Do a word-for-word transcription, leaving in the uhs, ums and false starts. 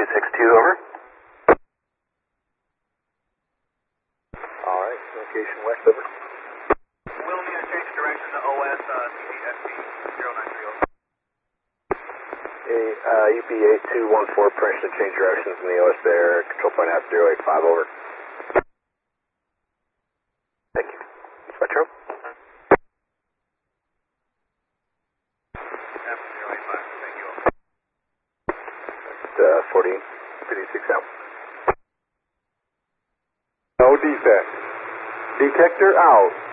two six two, over. Alright, location west, over. Will need to change direction to O S uh, C D S P zero nine three zero. Hey, uh, U P eight two one four, permission to change directions in the O S there, control point out zero eight five, over. Thank you. Metro? zero eight five, thank you. It's uh, forty fifty-six out. No defect. Detector out.